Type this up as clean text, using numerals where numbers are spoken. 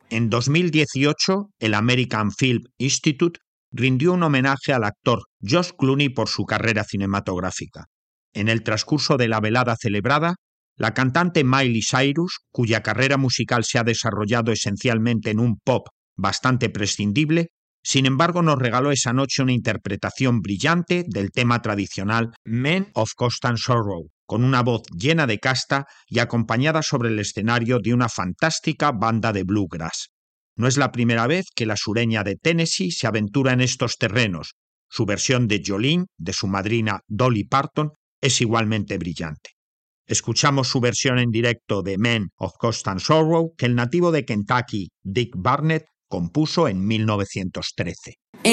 En 2018, el American Film Institute rindió un homenaje al actor George Clooney por su carrera cinematográfica. En el transcurso de la velada celebrada, la cantante Miley Cyrus, cuya carrera musical se ha desarrollado esencialmente en un pop bastante prescindible, sin embargo nos regaló esa noche una interpretación brillante del tema tradicional Men of Constant Sorrow, con una voz llena de casta y acompañada sobre el escenario de una fantástica banda de bluegrass. No es la primera vez que la sureña de Tennessee se aventura en estos terrenos. Su versión de Jolene, de su madrina Dolly Parton, es igualmente brillante. Escuchamos su versión en directo de Men of Constant Sorrow que el nativo de Kentucky, Dick Barnett, compuso en 1913.